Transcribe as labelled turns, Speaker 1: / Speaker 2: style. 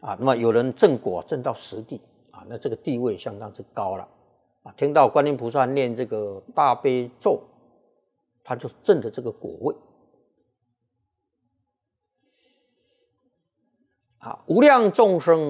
Speaker 1: 啊，那么有人证果证到实地啊，那这个地位相当之高了啊。听到观音菩萨念这个大悲咒，他就证的这个果位。啊，无量众生